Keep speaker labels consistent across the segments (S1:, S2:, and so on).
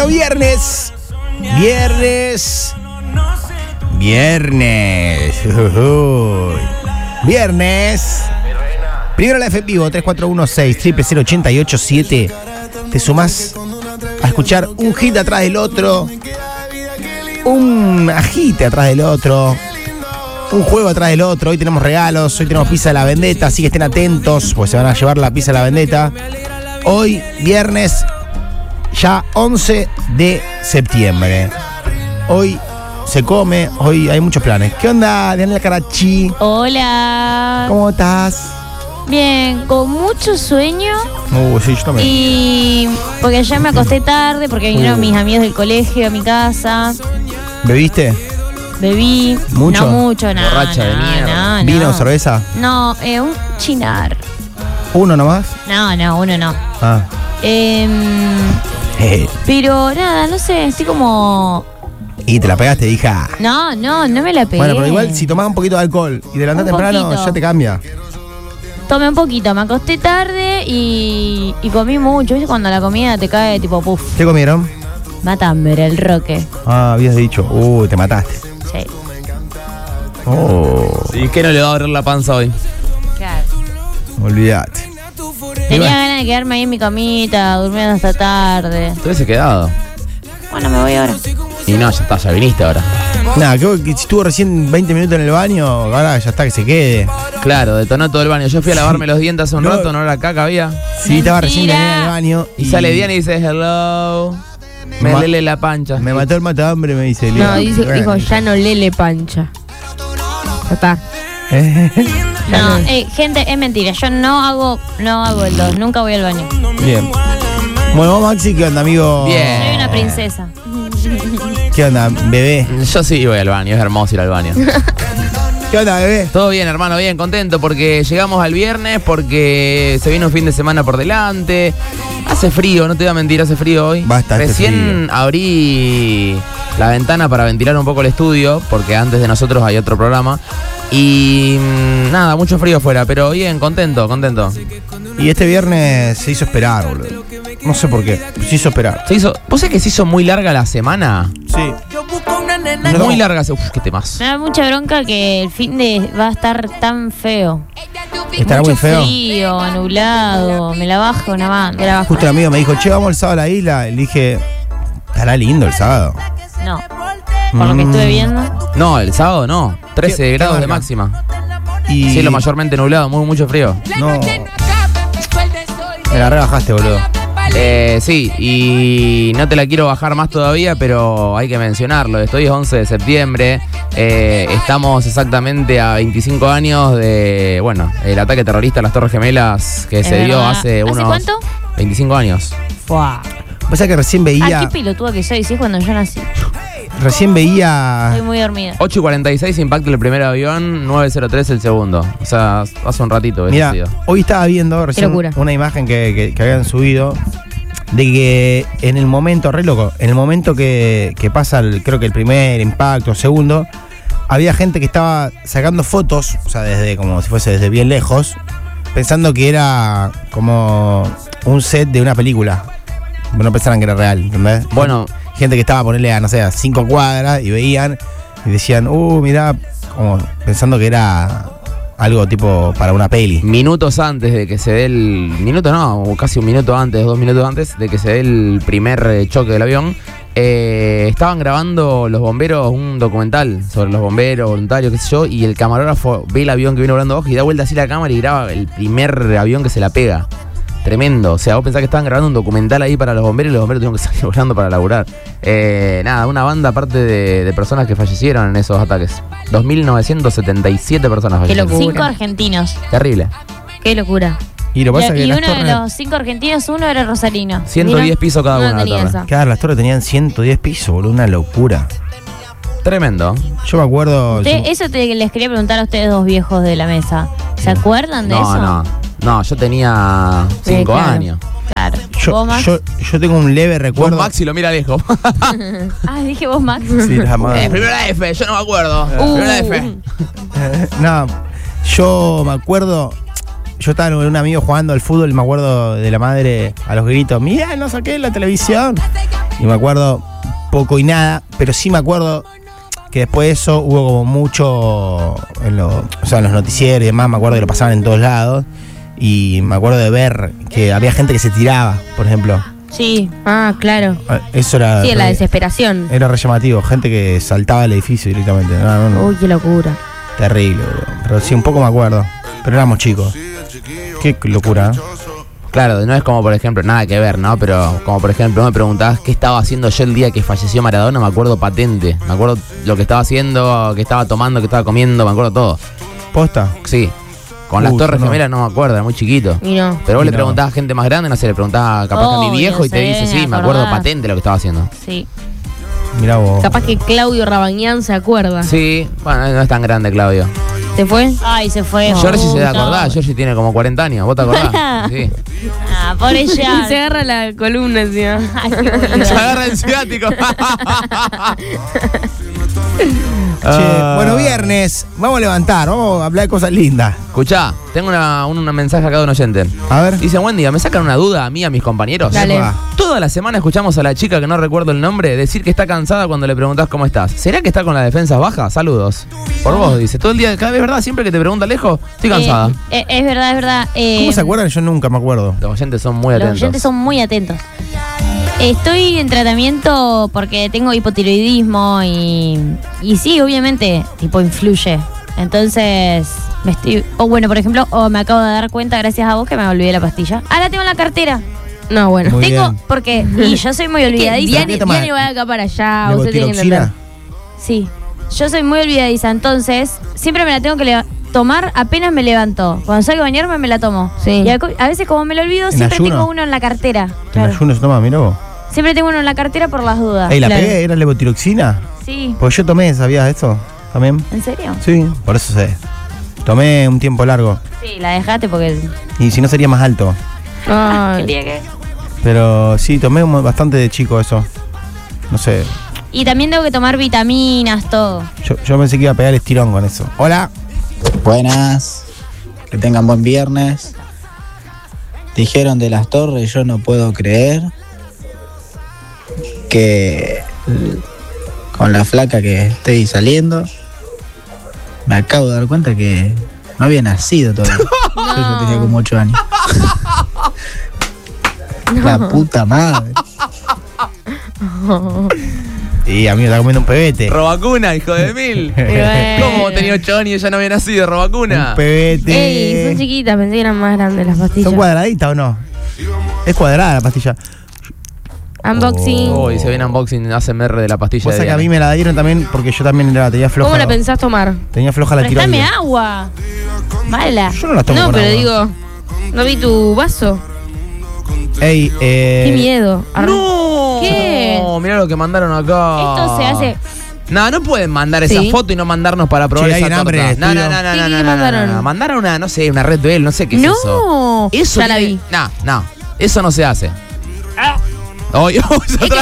S1: viernes. Viernes. Primero la F en vivo, 3416-000887. Te sumás a escuchar un hit atrás del otro, un agite atrás del otro, un juego atrás del otro. Hoy tenemos regalos, hoy tenemos pizza de la vendetta, así que estén atentos, pues se van a llevar la pizza de la vendetta. Hoy, viernes, ya 11 de septiembre. Hoy se come, hoy hay muchos planes. ¿Qué onda, Daniela Carachi?
S2: Hola.
S1: ¿Cómo estás?
S2: Bien, con mucho sueño.
S1: Sí, yo también.
S2: Y porque ayer me acosté tarde, porque vinieron mis amigos del colegio a mi casa.
S1: ¿Bebiste?
S2: Bebí.
S1: ¿Mucho?
S2: No mucho, nada.
S3: Borracha de mierda.
S1: ¿Vino, cerveza?
S2: No, un chinar.
S1: ¿Uno nomás?
S2: No, uno no.
S1: Ah.
S2: Pero nada, no sé, estoy como...
S1: Y te la pegaste, hija.
S2: No me la pegué.
S1: Bueno, pero igual si tomás un poquito de alcohol y te levantás temprano,
S2: poquito.
S1: ya te cambia.
S2: Tomé un poquito, me acosté tarde y comí mucho. ¿Viste cuando la comida te cae tipo puff?
S1: ¿Qué comieron?
S2: Matamber, el roque.
S1: Ah, habías dicho. Te mataste.
S2: Sí.
S3: ¿Y qué no le va a abrir la panza hoy?
S2: Claro.
S1: Olvídate.
S2: Tenía ganas de quedarme ahí en mi camita, durmiendo hasta tarde.
S3: Te hubiese quedado.
S2: Bueno, me voy ahora.
S3: Y no, ya está, ya viniste ahora.
S1: Nada, que si estuvo recién 20 minutos en el baño, ahora ya está, que se quede.
S3: Claro, detonó todo el baño. Yo fui a lavarme los dientes hace un rato, no era caca había.
S1: Sí, estaba recién en el baño.
S3: Y sale Diana y dice hello. Me lele la pancha.
S1: Me mató el matahambre, me dice.
S4: No, dijo ya no lele pancha. Ya está.
S2: No, gente, es mentira. Yo no hago el 2. Nunca voy al baño.
S1: Bien. Bueno, vos, Maxi, ¿qué onda, amigo?
S3: Bien.
S2: Soy una princesa.
S1: ¿Qué onda, bebé?
S3: Yo sí voy al baño, es hermoso ir al baño.
S1: ¿Qué onda, bebé?
S3: Todo bien, hermano, bien, contento porque llegamos al viernes, porque se viene un fin de semana por delante. Hace frío, no te voy a mentir, hace frío hoy.
S1: Bastante
S3: Recién
S1: frío.
S3: Abrí la ventana para ventilar un poco el estudio, porque antes de nosotros hay otro programa. Y nada, mucho frío afuera, pero bien, contento.
S1: Y este viernes se hizo esperar, boludo. No sé por qué, se hizo esperar.
S3: ¿Vos sabés que se hizo muy larga la semana?
S1: Sí.
S3: Muy larga, qué temas.
S2: Me da mucha bronca que el fin de va a estar tan feo.
S1: ¿Estará
S2: Mucho
S1: muy feo?
S2: frío, nublado. Me la bajo una banda.
S1: Justo un amigo me dijo, che, vamos el sábado a la isla. Y le dije, estará lindo el sábado.
S2: No. Por lo que estuve viendo.
S3: No, el sábado no. 13
S1: ¿Qué
S3: grados de
S1: marca?
S3: máxima.
S1: Y
S3: Cielo mayormente nublado, mucho frío.
S1: No. Me la rebajaste, boludo.
S3: Sí, y no te la quiero bajar más todavía, pero hay que mencionarlo. Hoy es 11 de septiembre. Estamos exactamente a 25 años de, el ataque terrorista a las Torres Gemelas que se dio hace unos...
S2: ¿Hace cuánto?
S3: 25 años.
S2: Fuá.
S1: Pasa que recién
S2: Qué
S1: veía...
S2: pelotuda que soy, sí, cuando yo nací.
S1: Recién veía...
S2: Estoy muy dormida.
S3: 8:46 impacta el primer avión, 9:03 el segundo. O sea, hace un ratito.
S1: Mira, hoy estaba viendo recién una imagen que habían subido de que en el momento, re loco, en el momento que pasa, creo que el primer impacto, segundo, había gente que estaba sacando fotos, o sea, desde como si fuese desde bien lejos, pensando que era como un set de una película. No pensaran que era real, ¿entendés?
S3: Bueno,
S1: gente que estaba a ponerle a, no sé, a 5 cuadras y veían y decían, mirá, como pensando que era algo tipo para una peli.
S3: Minutos antes de que se dé casi un minuto antes, 2 minutos antes de que se dé el primer choque del avión, estaban grabando los bomberos un documental sobre los bomberos, voluntarios, qué sé yo, y el camarógrafo ve el avión que viene volando abajo y da vuelta así la cámara y graba el primer avión que se la pega. Tremendo, o sea, vos pensás que estaban grabando un documental ahí para los bomberos y los bomberos tuvieron que salir volando para laburar. Nada, una banda aparte de personas que fallecieron en esos ataques. 2.977 personas fallecieron.
S2: Qué locura. 5 argentinos.
S3: Terrible.
S2: Qué locura.
S1: Y lo pasa que
S2: uno
S1: las torres,
S2: de los 5 argentinos, uno era rosarino.
S3: 110 pisos cada una de la torre.
S1: Claro, las torres tenían 110 pisos, boludo, una locura.
S3: Tremendo.
S1: Yo me acuerdo...
S2: Eso les quería preguntar a ustedes dos viejos de la mesa. ¿Se acuerdan de eso?
S3: No, yo tenía 5 años.
S2: Claro.
S1: Yo tengo un leve recuerdo.
S3: Vos, Maxi, lo mira lejos.
S2: Dije vos, Max.
S1: Sí, la madre.
S3: Primera F, yo no me acuerdo. Primera F.
S1: No, yo me acuerdo yo estaba con un amigo jugando al fútbol y me acuerdo de la madre a los gritos, mirá, no saqué la televisión. Y me acuerdo poco y nada, pero sí me acuerdo que después de eso hubo como mucho en los noticieros y demás, me acuerdo que lo pasaban en todos lados. Y me acuerdo de ver que había gente que se tiraba, por ejemplo.
S2: Sí.
S4: Ah, claro.
S1: Eso era...
S4: Sí, la desesperación.
S1: Era re llamativo, gente que saltaba al edificio directamente. No.
S4: Uy, qué locura.
S1: Terrible, bro. Pero sí, un poco me acuerdo. Pero éramos chicos. Qué locura, ¿eh?
S3: Claro, no es como, por ejemplo, nada que ver, ¿no? Pero como, por ejemplo, me preguntabas qué estaba haciendo yo el día que falleció Maradona, me acuerdo patente. Me acuerdo lo que estaba haciendo, que estaba tomando, que estaba comiendo, me acuerdo todo.
S1: ¿Posta?
S3: Sí. Con las Torres Gemelas no me acuerdo, era muy chiquito.
S4: Y no.
S3: Pero vos le preguntabas a gente más grande, no sé, le preguntabas capaz a mi viejo y te dice, sí, me acuerdo patente lo que estaba haciendo.
S2: Sí.
S1: Mirá vos.
S4: Capaz que Claudio Rabañán se acuerda.
S3: Sí, bueno, no es tan grande Claudio.
S4: ¿Se fue?
S2: Ay, se fue.
S3: Georgie se debe acordar, Georgie tiene como 40 años, ¿vos te acordás? Sí.
S2: Ah, por ella.
S4: Se agarra la columna encima.
S3: Se agarra el ciático.
S1: Che, bueno, viernes, vamos a levantar, vamos a hablar de cosas lindas.
S3: Escuchá, tengo un mensaje acá de un oyente.
S1: A ver.
S3: Dice, buen día, ¿me sacan una duda a mí, a mis compañeros?
S4: Dale.
S3: Toda la semana escuchamos a la chica que no recuerdo el nombre decir que está cansada cuando le preguntás cómo estás. ¿Será que está con las defensas bajas? Saludos. Por vos, dice. Todo el día, cada vez, ¿verdad? Siempre que te pregunta lejos, estoy cansada.
S2: Es verdad, es verdad.
S1: ¿Cómo se acuerdan? Yo nunca me acuerdo.
S3: Los oyentes son muy atentos.
S2: Los oyentes son muy atentos. Estoy en tratamiento porque tengo hipotiroidismo y sí, obviamente, tipo, influye. Entonces, bueno, por ejemplo, me acabo de dar cuenta, gracias a vos, que me olvidé la pastilla. Ahora tengo en la cartera.
S4: No, bueno.
S1: Muy
S2: Tengo,
S1: bien.
S2: porque, y yo soy muy olvidadiza.
S4: Diane va de acá para allá, usted tiene que entender.
S1: ¿Levotiroxina?
S2: Sí, yo soy muy olvidadiza, entonces, siempre me la tengo que tomar apenas me levanto. Cuando salgo a bañarme me la tomo.
S4: Sí.
S2: Y a veces, como me lo olvido,
S1: ¿En
S2: siempre
S1: ayuno?
S2: tengo uno en la cartera.
S1: En
S2: Claro.
S1: ayuno se toma, mirá vos.
S2: Siempre tengo uno en la cartera por las dudas.
S1: Ey, ¿la
S2: Claro.
S1: pegué? ¿Era levotiroxina?
S2: Sí.
S1: Porque yo tomé, ¿sabías esto? ¿También?
S2: ¿En serio?
S1: Sí, por eso sé. Tomé un tiempo largo.
S2: Sí, la dejaste porque
S1: Y si no sería más alto.
S4: Ay.
S2: quería que...
S1: Pero sí, tomé bastante de chico eso. No sé.
S2: Y también tengo que tomar vitaminas, todo.
S1: Yo pensé que iba a pegar el estirón con eso. Hola.
S5: Buenas, que tengan buen viernes. Dijeron de las Torres, yo no puedo creer que con la flaca que estoy saliendo, me acabo de dar cuenta que no había nacido todavía. Yo tenía como 8 años. La puta madre.
S1: Y a mí me está comiendo un pebete.
S3: Robacuna, hijo de mil.
S2: bueno.
S3: ¿Cómo vos tenías 8 años y ella no había nacido, Robacuna?
S1: Un pebete.
S4: Ey, son chiquitas, pensé que eran más grandes las pastillas.
S1: ¿Son cuadraditas o no? Es cuadrada la pastilla.
S4: Unboxing.
S3: Uy, se viene unboxing ASMR de la pastilla
S1: Cosa
S3: de
S1: que a
S3: Diana.
S1: mí me la dieron también porque yo también tenía floja.
S4: ¿Cómo la pensás tomar?
S1: Tenía floja la
S2: Préstame
S1: tiroides.
S2: agua. Mala.
S1: Yo no la tomo
S4: No,
S1: con
S4: pero
S1: agua.
S4: digo, no vi tu vaso.
S1: Ey,
S4: Qué miedo.
S3: ¡No!
S4: ¿Qué?
S3: No, mirá lo que mandaron acá.
S2: Esto se hace...
S3: No pueden mandar esa
S4: Sí.
S3: foto y no mandarnos para probar
S1: Che, hay
S3: esa
S1: un hambre
S3: torta.
S1: en el
S3: No,
S1: estudio.
S4: ¿Qué mandaron?
S3: no. Mandaron una, no sé, una red de él, no sé qué es eso.
S4: No,
S3: Eso
S4: ya la
S3: tiene-
S4: vi.
S3: No, eso no se hace. Oye,
S4: Es que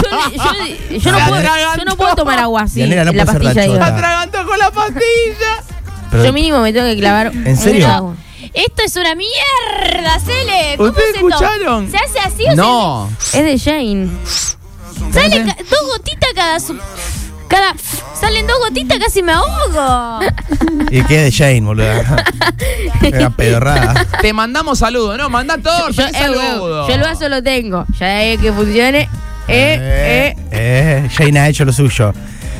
S4: yo no puedo tomar agua así.
S1: Dianela, no
S4: en la
S1: puede ser
S4: pastilla.
S1: la
S4: digo.
S1: chota.
S3: atragantó con la pastilla.
S1: Pero-
S4: Yo mínimo me tengo que clavar.
S1: ¿En serio?
S4: mucha agua.
S2: Esto es una mierda, Cele. ¿Cómo
S3: ¿Ustedes
S2: se toma?
S3: escucharon?
S2: ¿Se hace así o
S3: No.
S4: Es de Jane.
S2: sale 2 gotitas cada... Salen 2 gotitas, casi me ahogo.
S1: ¿Y qué de Jane, boludo? Era pedorrada.
S3: Te mandamos saludos, no, mandá todo. Saludos.
S4: Yo el vaso lo tengo. Ya es que funcione.
S1: Jane ha hecho lo suyo.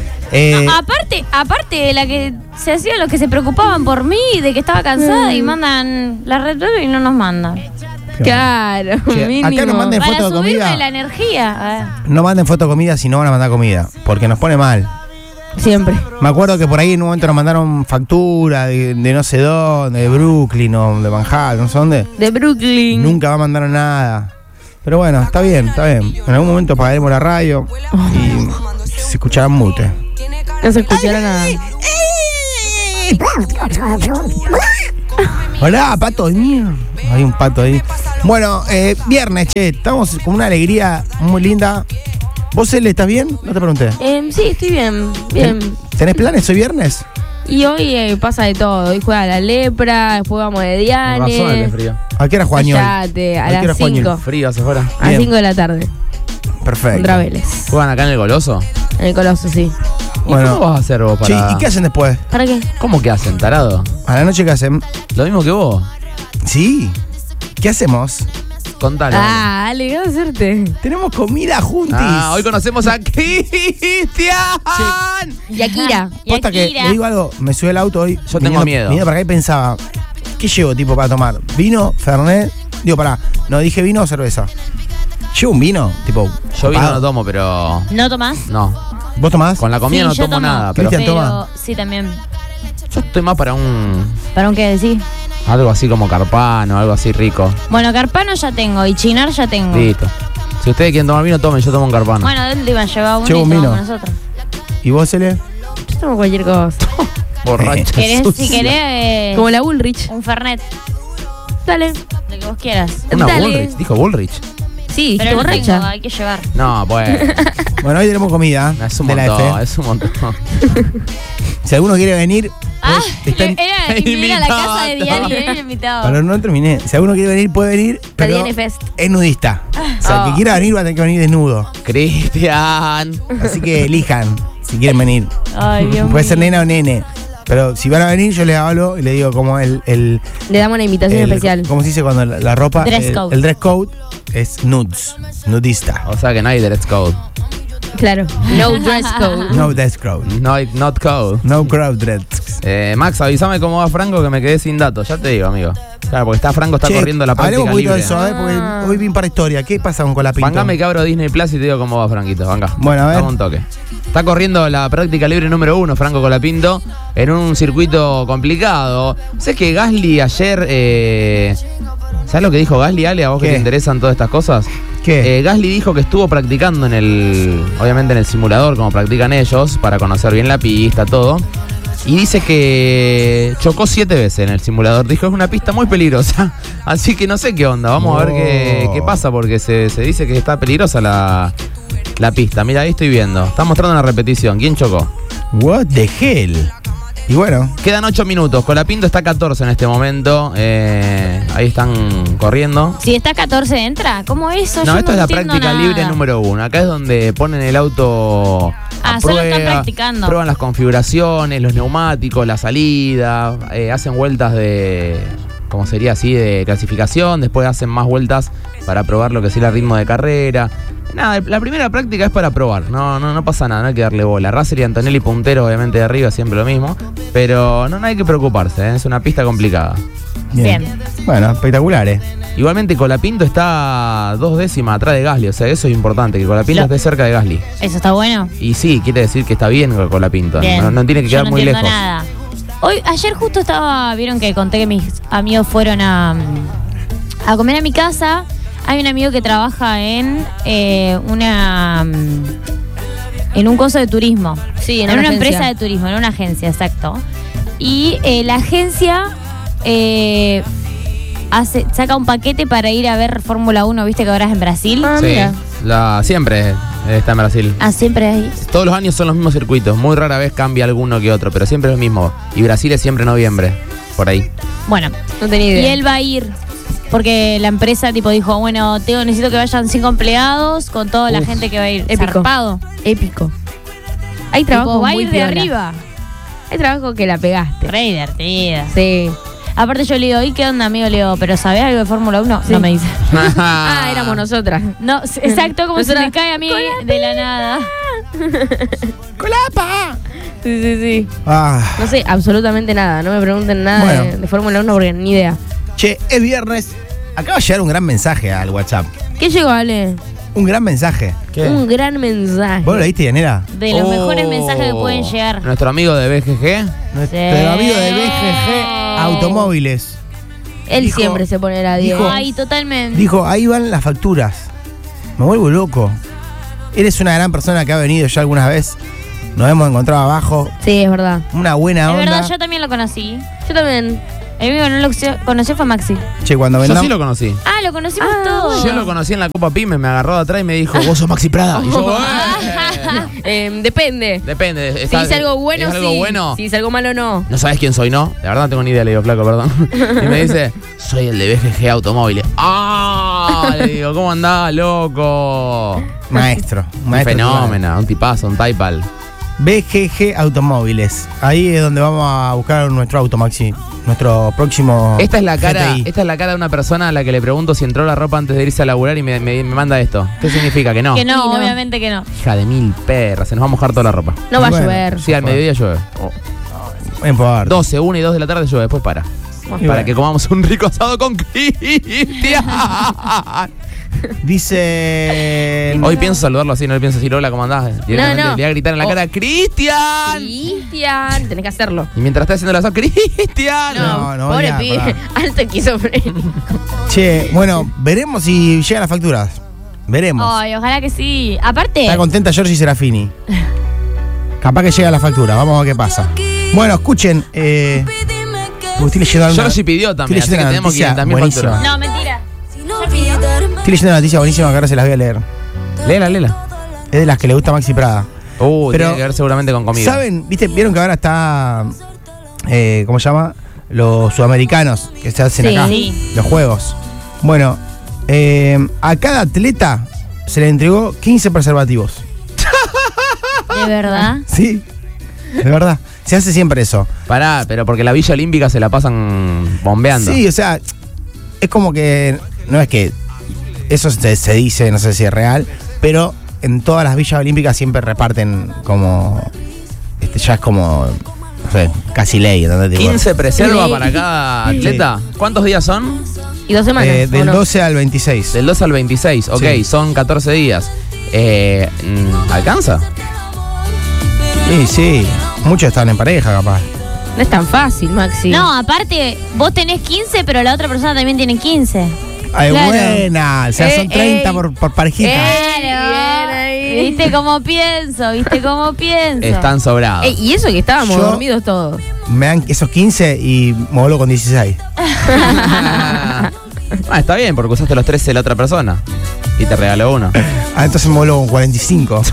S2: Aparte, la que se hacían los que se preocupaban por mí, de que estaba cansada y mandan la red y no nos mandan.
S4: Claro,
S1: Che,
S4: mínimo.
S1: acá nos manden
S2: Para
S1: foto de
S2: subirme
S1: comida.
S2: la energía.
S1: No manden foto de comida si no van a mandar comida. Porque nos pone mal.
S4: Siempre.
S1: Me acuerdo que por ahí en un momento nos mandaron factura de no sé dónde, de Brooklyn o de Manhattan, no sé dónde.
S4: De Brooklyn.
S1: Nunca mandaron nada. Pero bueno, está bien, está bien. En algún momento apagaremos la radio y se escuchará mute.
S4: No se escuchará nada.
S1: Hola, pato de mierda. Hay un pato ahí. Bueno, viernes, che, estamos con una alegría muy linda. ¿Vos, Ele, estás bien? No te pregunté.
S4: Sí, estoy bien. Bien.
S1: ¿Tenés planes hoy viernes?
S4: Y hoy pasa de todo. Hoy juega la Lepra, después vamos de Diane.
S3: Con razón el frío.
S1: ¿A qué hora Juañol?
S4: Cállate, a las 5.
S3: Frío hace fuera.
S4: A las 5 de la tarde.
S1: Perfecto.
S4: Contra Vélez.
S3: ¿Juegan acá en el Goloso?
S4: En el Coloso, sí.
S3: ¿Y
S1: Bueno.
S3: cómo vas a hacer vos para...?
S1: Che, ¿y qué hacen después?
S4: ¿Para qué?
S3: ¿Cómo que hacen, tarado?
S1: ¿A la noche qué hacen?
S3: Lo mismo que vos.
S1: Sí. ¿Qué hacemos?
S3: Contale.
S4: Ale, ¿qué vas a hacerte?
S1: Tenemos comida juntis.
S3: Hoy conocemos a Cristian.
S4: Y Akira.
S1: Posta que le digo algo, me subí al auto hoy.
S3: Yo tengo miedo.
S1: Viniendo para acá y pensaba, ¿qué llevo tipo para tomar? ¿Vino? ¿Fernet? Digo, pará, no dije vino o cerveza. ¿Llevo un vino? Tipo,
S3: Yo vino
S1: copado.
S3: no tomo, pero...
S2: ¿No tomás?
S3: No.
S1: ¿Vos tomás?
S3: Con la comida
S2: Sí,
S3: no
S2: yo
S3: tomo
S2: tomo.
S3: nada, pero
S1: Cristian, toma.
S2: Sí, también.
S3: yo estoy más para un...
S2: ¿Para un qué decís?
S3: Algo así como carpano, algo así rico.
S2: Bueno, carpano ya tengo y chinar ya tengo.
S3: Listo. Si ustedes quieren tomar vino, tomen, yo tomo un carpano.
S2: Bueno, él te iba a llevar uno
S1: Llevo
S2: y
S1: un vino.
S2: tomamos nosotros.
S1: ¿Y vos, Cele?
S4: Yo tomo cualquier cosa.
S3: Borracha
S2: ¿Querés,
S3: sucia.
S2: si querés,
S4: Como la Bullrich.
S2: un Fernet?
S4: Dale.
S2: Lo que vos quieras.
S3: Una
S4: Dale.
S3: Bullrich, dijo Bullrich.
S4: Sí,
S2: Pero no
S4: borracha.
S2: tengo, hay que llevar.
S3: No, pues.
S1: Bueno, hoy tenemos comida
S3: Es un
S1: de la
S3: montón,
S1: F.
S3: es un montón.
S1: Si alguno quiere venir,
S2: Ah,
S1: está en-
S2: era ir a la casa de Diane y era invitado.
S1: pero no terminé. Si alguno quiere venir, puede venir, pero
S4: Diane Fest.
S1: es nudista. O sea, el que quiera venir va a tener que venir desnudo.
S3: Cristian.
S1: Así que elijan si quieren venir.
S2: Ay, Dios
S1: Puede ser
S2: mío.
S1: nena o nene. Pero si van a venir, yo les hablo y les digo como el
S4: Le damos una invitación especial.
S1: ¿cómo se dice cuando la ropa?
S2: Dress code.
S1: El dress code es nudes, nudista.
S3: O sea que no hay dress code.
S4: Claro. No dress code.
S1: No dress code.
S3: No, not code.
S1: No crowd dress.
S3: Max, avísame cómo va Franco, que me quedé sin datos. Ya te digo, amigo. Claro, porque Franco está
S1: Che,
S3: corriendo la
S1: hablemos
S3: práctica
S1: un poquito
S3: libre.
S1: de eso, porque hoy vi un par de historias. ¿Qué pasa con Colapinto?
S3: Pangame que abro Disney Plus y te digo cómo va, Franquito. Venga.
S1: Bueno, a ver.
S3: Dame un toque. Está corriendo la práctica libre número 1, Franco Colapinto, en un circuito complicado. Sé que Gasly ayer. ¿Sabes lo que dijo Gasly, Ale? ¿A vos que
S1: ¿Qué?
S3: te interesan todas estas cosas?
S1: ¿Qué?
S3: Gasly dijo que estuvo practicando obviamente en el simulador, como practican ellos, para conocer bien la pista, todo. Y dice que chocó 7 veces en el simulador. Dijo, es una pista muy peligrosa. Así que no sé qué onda. Vamos a ver qué pasa, porque se dice que está peligrosa la pista. Mira, ahí estoy viendo. Está mostrando una repetición. ¿Quién chocó?
S1: What the hell? Y bueno,
S3: Quedan 8 minutos. Colapinto está 14 en este momento. Ahí están corriendo.
S2: Si está 14, ¿entra? ¿Cómo eso?
S3: No,
S2: Yo
S3: esto es la
S2: entiendo
S3: práctica
S2: nada.
S3: libre número 1. Acá es donde ponen el auto a
S2: Ah, solo
S3: prueba,
S2: están practicando.
S3: prueban las configuraciones, los neumáticos, la salida, hacen vueltas de, ¿cómo sería así? De clasificación, después hacen más vueltas para probar lo que sería el ritmo de carrera. Nada, la primera práctica es para probar, no pasa nada, no hay que darle bola. Russell y Antonelli puntero, obviamente de arriba, siempre lo mismo, pero no hay que preocuparse, es una pista complicada.
S2: Bien.
S1: Bueno, espectaculares.
S3: Igualmente Colapinto está 2 décimas atrás de Gasly, o sea, eso es importante, que Colapinto esté cerca de Gasly.
S2: ¿Eso está bueno?
S3: Y sí, quiere decir que está bien Colapinto,
S2: Bien.
S3: no tiene que
S2: Yo
S3: quedar
S2: no
S3: muy
S2: entiendo
S3: lejos.
S2: nada. Ayer justo vieron que conté que mis amigos fueron a comer a mi casa. Hay un amigo que trabaja en un coso de turismo.
S4: Sí,
S2: en una empresa de turismo, en una agencia, exacto. Y la agencia saca un paquete para ir a ver Fórmula 1, viste que ahora es en Brasil.
S4: Ah,
S3: Sí,
S4: mira.
S3: siempre está en Brasil.
S2: Ah, siempre ahí.
S3: Todos los años son los mismos circuitos, muy rara vez cambia alguno que otro, pero siempre es lo mismo. Y Brasil es siempre noviembre, por ahí.
S2: Bueno,
S4: No tenía
S2: y
S4: idea.
S2: él va a ir porque la empresa dijo, bueno, necesito que vayan 5 empleados con toda la gente que va a ir.
S4: Épico.
S2: Zarpado.
S4: Épico. Hay trabajo
S2: Va a
S4: muy
S2: ir de
S4: piola.
S2: arriba.
S4: Hay trabajo que la pegaste.
S2: Re divertida.
S4: Sí.
S2: Aparte yo le digo, ¿y qué onda, amigo? Le digo, ¿pero sabés algo de Fórmula 1?
S4: Sí.
S2: No me dice.
S4: Ah, éramos nosotras.
S2: No, exacto, como se
S4: Nosotras-
S2: me cae a mí de la nada.
S1: ¡Colapa!
S4: Sí, sí, sí.
S1: Ah,
S4: No sé absolutamente nada. No me pregunten nada
S1: Bueno.
S4: de Fórmula 1 porque ni idea.
S1: che, es viernes. Acaba de llegar un gran mensaje al WhatsApp.
S4: ¿Qué llegó, Ale?
S1: Un gran mensaje.
S4: Un gran mensaje.
S1: ¿Vos lo leíste, Yanela?
S2: De los
S3: Oh.
S2: mejores mensajes que pueden llegar.
S3: Nuestro amigo de BGG.
S1: Nuestro
S2: Sí.
S1: amigo de BGG Automóviles.
S4: Él
S1: dijo-
S4: siempre se pone la 10.
S1: dijo-
S2: Ay, totalmente.
S1: Dijo, ahí van las facturas. Me vuelvo loco. Eres una gran persona que ha venido ya algunas veces. Nos hemos encontrado abajo.
S4: Sí, es verdad.
S1: Una buena
S2: Es
S1: onda.
S2: verdad, yo también lo conocí.
S4: Yo también.
S2: El único que no lo conoció fue Maxi.
S1: Che, cuando
S3: Yo
S1: vendamos.
S3: sí lo conocí.
S2: Ah, lo conocimos todos.
S3: Yo lo conocí en la Copa Pymes, me agarró de atrás y me dijo, vos sos Maxi Prada. Y yo,
S4: Depende.
S3: Depende.
S4: Si dice algo bueno,
S3: ¿es algo
S4: sí.
S3: bueno?
S4: Si dice algo malo, no.
S3: No sabes quién soy, ¿no? La verdad no tengo ni idea, le digo, flaco, perdón. Y me dice, soy el de BGG Automóviles. ¡Ah! Le digo, ¿cómo andás, loco?
S1: Maestro.
S3: Un fenómeno, un tipazo, un taipal.
S1: BGG Automóviles. Ahí es donde vamos a buscar nuestro auto, Maxi. Nuestro próximo.
S3: Esta es la cara
S1: GTI.
S3: de una persona a la que le pregunto si entró la ropa antes de irse a laburar y me manda esto. ¿Qué significa? Que no.
S2: Que no,
S4: Sí, no.
S2: obviamente que no.
S3: Hija de mil perras, se nos va a mojar toda la ropa.
S4: No va
S1: Bueno.
S4: a llover.
S3: Sí, al mediodía llueve.
S1: No importa.
S3: 12, 1 y 2 de la tarde llueve, después para.
S1: Y
S3: Para
S1: bueno.
S3: que comamos un rico asado con Cristian.
S1: Dice.
S3: Hoy pienso saludarlo así, no le pienso decir hola, ¿cómo andás? Directamente
S4: no.
S3: le voy a gritar en la cara, ¡Cristian!
S4: Cristian, tenés que hacerlo.
S3: Y mientras está haciendo el asado, ¡Cristian!
S1: No,
S4: Pobre
S1: ya,
S4: pibe,
S1: pará.
S4: alto esquizofrénico.
S1: Che, bueno, veremos si llegan las facturas. Veremos.
S2: Ay, ojalá que sí. Aparte,
S1: Está contenta Giorgi Serafini. Capaz que llega la factura, vamos a ver qué pasa. Bueno, escuchen. Estoy leyendo una-
S3: Georgie pidió también,
S1: estoy
S3: así que
S1: leyendo
S3: tenemos
S1: una
S3: 500.000
S1: noticia
S3: facturas.
S2: no, mentira.
S1: Estoy leyendo una noticia buenísima que ahora se las voy a leer.
S3: Léela.
S1: Es de las que le gusta a Maxi Prada. Pero,
S3: Tiene que ver seguramente con comida.
S1: ¿Saben? ¿Vieron que ahora está. ¿Cómo se llama? Los sudamericanos que se hacen
S2: Sí.
S1: acá.
S2: Sí.
S1: Los juegos. Bueno, a cada atleta se le entregó 15 preservativos.
S2: ¿De verdad?
S1: Sí, de verdad. Se hace siempre eso.
S3: Pará, pero porque la Villa Olímpica se la pasan bombeando.
S1: Sí, o sea, es como que. No es que. Eso se dice, no sé si es real, pero en todas las villas olímpicas siempre reparten como. Ya es como. No sé, casi ley. ¿Entendés?
S3: 15 preservas
S4: Sí.
S3: para cada atleta. ¿Cuántos días son?
S4: Y 2 semanas. ¿o
S1: Del
S4: no?
S1: 12 al 26.
S3: Del 2 al 26. Ok,
S1: Sí.
S3: son 14 días. ¿Alcanza?
S1: Sí. Muchos están en pareja, capaz.
S4: No es tan fácil, Maxi.
S2: No, aparte, vos tenés 15, pero la otra persona también tiene 15.
S1: Ay,
S4: Claro.
S1: buena. O sea, son 30
S4: ey.
S1: por parejita.
S4: Bien ahí.
S2: ¿Viste cómo pienso?
S3: Están sobrados.
S4: Y eso que estábamos
S1: Yo-
S4: dormidos todos.
S1: Me dan esos 15 y me vuelvo con 16.
S3: Está bien, porque usaste los 13 de la otra persona. Y te regaló uno.
S1: Entonces me vuelvo con 45.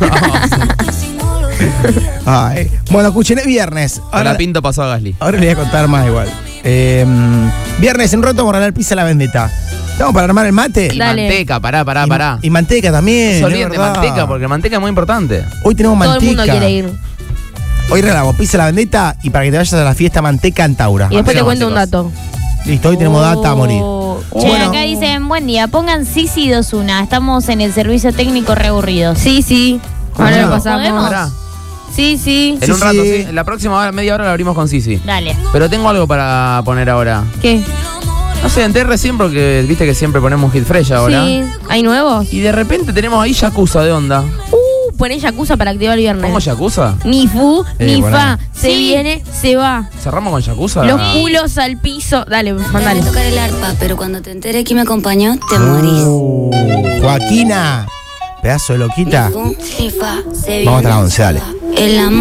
S1: Ay. Bueno, escuchen, es viernes.
S3: Ahora Pinto pasó a Gasly.
S1: Ahora les voy a contar más igual. Viernes, en un rato vamos a regalar pizza a la vendetta. ¿Estamos para armar el mate?
S3: Y
S4: Dale.
S3: manteca, pará.
S1: Y manteca también.
S3: No se
S1: es
S3: olviden de
S1: verdad.
S3: manteca, porque manteca es muy importante.
S1: Hoy tenemos
S4: Todo
S1: manteca.
S4: el mundo quiere ir.
S1: Hoy regalamos pizza a la vendetta y para que te vayas a la fiesta manteca en Taura.
S4: Y después te
S3: Hacemos
S4: cuento un
S3: mantecos.
S4: dato.
S1: Listo, hoy tenemos data a morir.
S2: Che,
S1: Bueno.
S2: acá dicen, buen día, pongan Sisi 21. Estamos en el servicio técnico reaburridos.
S4: Sí. Ahora
S1: ¿Cómo
S4: lo
S1: no?
S4: pasamos.
S2: ¿Podemos?
S3: Pará.
S4: Sí.
S3: En
S1: Sí,
S3: un rato,
S1: sí.
S3: sí. En la próxima media hora la abrimos con Sisi.
S2: Dale.
S3: Pero tengo algo para poner ahora.
S4: ¿Qué?
S3: No sé, entré recién porque viste que siempre ponemos un hit fresh ahora.
S4: Sí. ¿Hay nuevos?
S3: Y de repente tenemos ahí Yakuza de onda.
S4: Poné Yakuza para activar el viernes.
S3: ¿Cómo Yakuza?
S4: Ni fu, ni
S1: bueno.
S4: fa. Se
S2: Sí.
S4: viene, se va.
S3: ¿Cerramos con Yakuza?
S4: Los culos al piso. Dale, mandale.
S6: tocar el arpa, pero cuando te enteré que me acompañó, te morís.
S1: Joaquina, pedazo de loquita.
S6: Ni fu, ni fa, se
S1: Vamos hasta
S6: viene,
S1: las 11, dale.
S6: El amor.